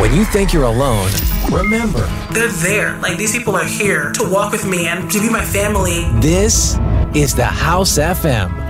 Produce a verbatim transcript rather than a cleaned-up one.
When you think you're alone, remember, they're there. Like, these people are here to walk with me and to be my family. This is the House F M.